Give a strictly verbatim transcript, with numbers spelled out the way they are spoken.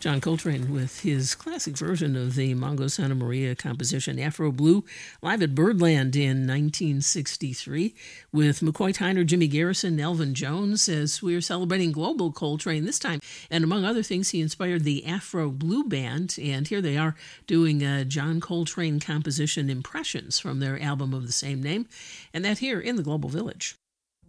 John Coltrane with his classic version of the Mongo Santa Maria composition Afro Blue, live at Birdland in nineteen sixty-three with McCoy Tyner, Jimmy Garrison, Elvin Jones, as we're celebrating Global Coltrane this time. And among other things, he inspired the Afro Blue Band, and here they are doing a John Coltrane composition Impressions from their album of the same name, and that here in the Global Village.